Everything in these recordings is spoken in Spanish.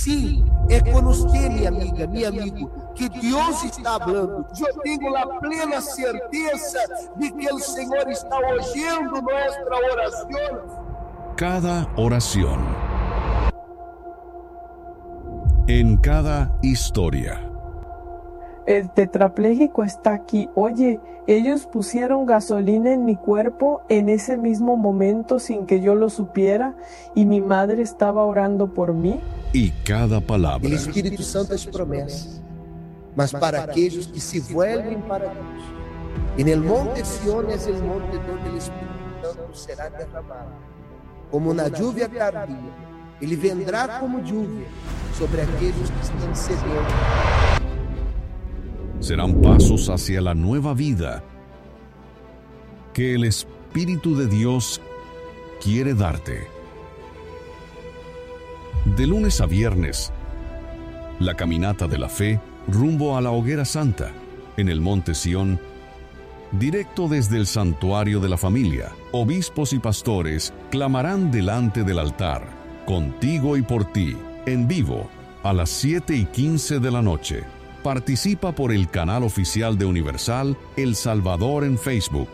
Sim, é com você, minha amiga, meu amigo, que Deus está falando. Eu tenho a plena certeza de que o Senhor está ouvindo nossa oração. Cada oración. En cada historia. El tetrapléjico está aquí. Oye, ellos pusieron gasolina en mi cuerpo en ese mismo momento sin que yo lo supiera y mi madre estaba orando por mí. Y cada palabra. O Espírito Santo as promessas, mas para aqueles que se vuelven para Deus. E no monte Sión é o monte onde o Espírito Santo será derramado. Como na lluvia tardia, ele vendrá como lluvia sobre aqueles que estão sedentos. Serán pasos hacia la nueva vida que el Espíritu de Dios quiere darte. De lunes a viernes, la caminata de la fe rumbo a la hoguera santa en el monte Sión, directo desde el santuario de la familia. Obispos y pastores clamarán delante del altar, contigo y por ti, en vivo, a las 7:15 de la noche. Participa por el canal oficial de Universal El Salvador en Facebook.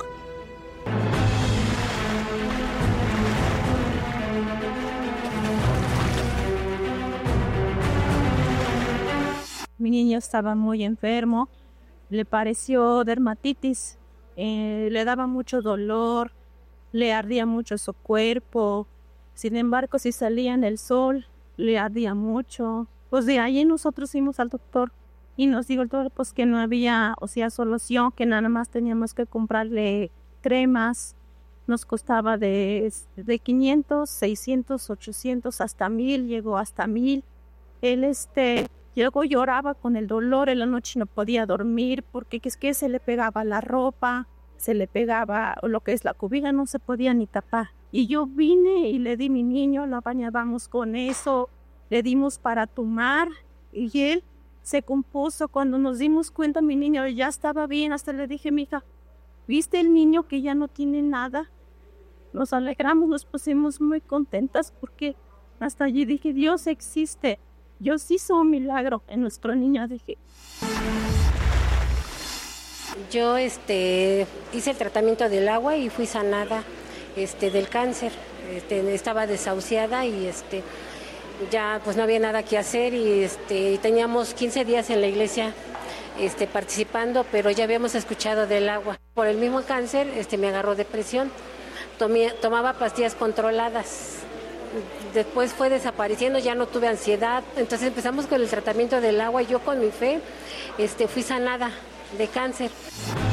Mi niño estaba muy enfermo, le pareció dermatitis, le daba mucho dolor, le ardía mucho su cuerpo. Sin embargo, si salía en el sol, le ardía mucho. Pues de ahí nosotros fuimos al doctor. Y nos dijo el doctor pues que no había, solución, que nada más teníamos que comprarle cremas. Nos costaba de 500, 600, 800, hasta 1000, llegó hasta 1000. Él llegó, lloraba con el dolor, en la noche no podía dormir porque es que se le pegaba la ropa, se le pegaba lo que es la cobija, no se podía ni tapar. Y yo vine y le di mi niño, la bañábamos con eso, le dimos para tomar y él se compuso. Cuando nos dimos cuenta, mi niño ya estaba bien. Hasta le dije, mija, ¿viste el niño que ya no tiene nada? Nos alegramos, nos pusimos muy contentas porque hasta allí dije, Dios existe. Dios hizo un milagro en nuestro niño, dije. Yo hice el tratamiento del agua y fui sanada del cáncer. Estaba desahuciada y ya pues no había nada que hacer y teníamos 15 días en la iglesia participando, pero ya habíamos escuchado del agua. Por el mismo cáncer me agarró depresión, tomaba pastillas controladas, después fue desapareciendo, ya no tuve ansiedad, entonces empezamos con el tratamiento del agua y yo con mi fe fui sanada de cáncer.